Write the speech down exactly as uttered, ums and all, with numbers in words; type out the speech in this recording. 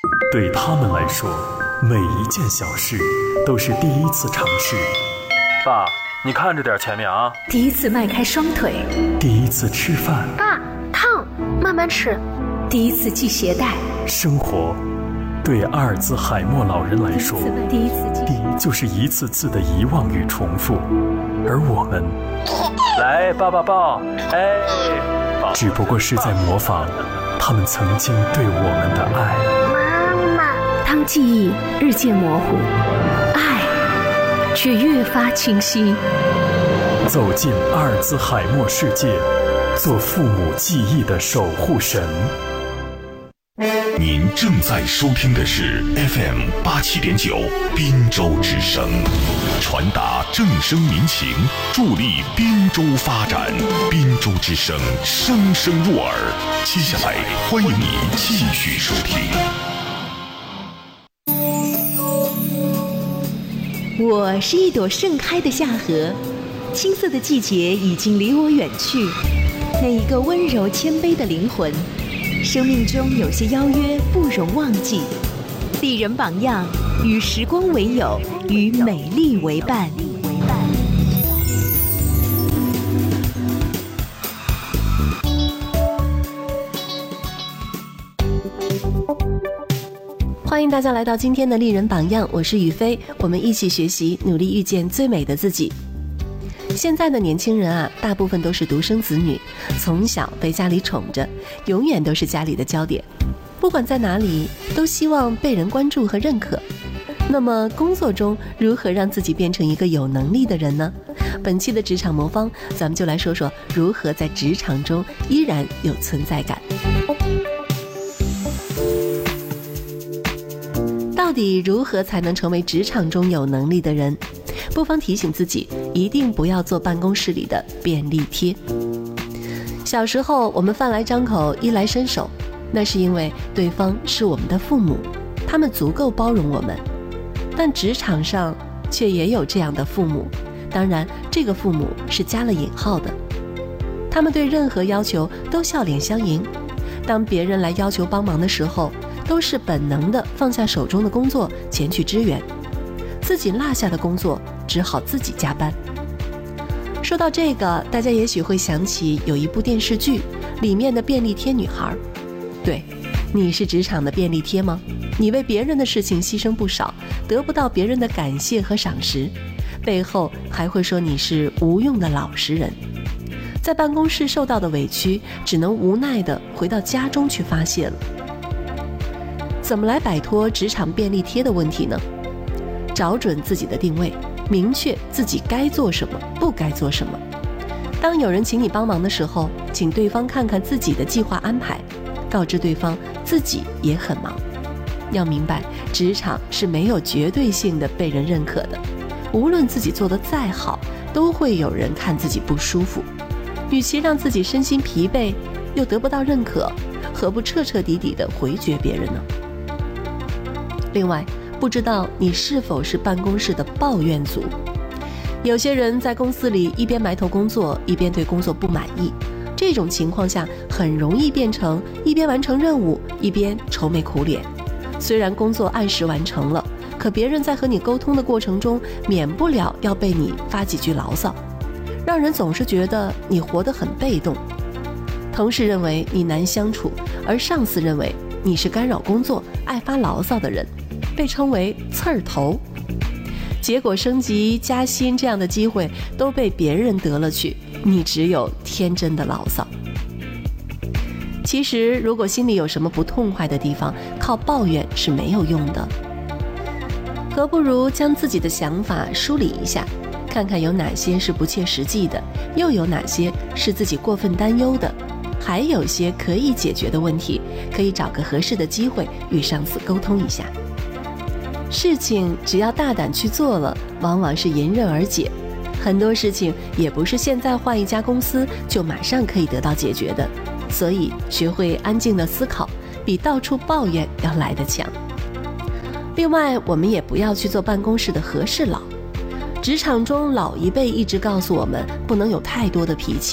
对他们来说，每一件小事都是第一次尝试。 爸，你看着点前面啊！ 第一次迈开双腿， 第一次吃饭。 爸，烫，慢慢吃。 第一次系鞋带。 生活对阿尔兹海默老人来说， 第一次第一就是一次次的遗忘与重复，而我们， 来抱抱抱，哎， 只不过是在模仿他们曾经对我们的爱。 妈妈， 当记忆日渐模糊，爱却越发清晰。 走进阿尔兹海默世界，做父母记忆的守护神。 您正在收听的是 F M 八七点九滨州之声，传达正声民情，助力滨州发展。滨州之声，声声入耳。接下来，欢迎你继续收听。 我是一朵盛开的夏荷，青涩的季节已经离我远去。那一个温柔谦卑的灵魂。生命中有些邀约不容忘记，丽人榜样，与时光为友，与美丽为伴。 欢迎大家来到今天的丽人榜样，我是雨飞，我们一起学习，努力遇见最美的自己。现在的年轻人啊，大部分都是独生子女，从小被家里宠着，永远都是家里的焦点，不管在哪里都希望被人关注和认可。那么工作中如何让自己变成一个有能力的人呢？本期的职场魔方，咱们就来说说如何在职场中依然有存在感。到底如何才能成为职场中有能力的人？不妨提醒自己，一定不要做办公室里的便利贴。小时候我们饭来张口，衣来伸手，那是因为对方是我们的父母，他们足够包容我们。但职场上却也有这样的父母，当然这个父母是加了引号的。他们对任何要求都笑脸相迎，当别人来要求帮忙的时候，都是本能的放下手中的工作前去支援，自己落下的工作只好自己加班。说到这个，大家也许会想起有一部电视剧里面的便利贴女孩。对，你是职场的便利贴吗？你为别人的事情牺牲不少，得不到别人的感谢和赏识，背后还会说你是无用的老实人。在办公室受到的委屈，只能无奈地回到家中去发泄了。怎么来摆脱职场便利贴的问题呢？找准自己的定位，明确自己该做什么，不该做什么。当有人请你帮忙的时候，请对方看看自己的计划安排，告知对方自己也很忙。要明白，职场是没有绝对性的被人认可的，无论自己做得再好，都会有人看自己不舒服。与其让自己身心疲惫，又得不到认可，何不彻彻底底的回绝别人呢？另外，不知道你是否是办公室的抱怨族？有些人在公司里一边埋头工作，一边对工作不满意，这种情况下很容易变成一边完成任务，一边愁眉苦脸。虽然工作按时完成了，可别人在和你沟通的过程中，免不了要被你发几句牢骚，让人总是觉得你活得很被动。同事认为你难相处，而上司认为你是干扰工作、爱发牢骚的人，被称为刺儿头。结果升级加薪这样的机会都被别人得了去，你只有天真的牢骚。其实如果心里有什么不痛快的地方，靠抱怨是没有用的，何不如将自己的想法梳理一下，看看有哪些是不切实际的，又有哪些是自己过分担忧的，还有些可以解决的问题，可以找个合适的机会与上司沟通一下。事情只要大胆去做了，往往是迎刃而解。很多事情也不是现在换一家公司就马上可以得到解决的，所以学会安静的思考，比到处抱怨要来得强。另外，我们也不要去做办公室的和事佬。职场中老一辈一直告诉我们，不能有太多的脾气，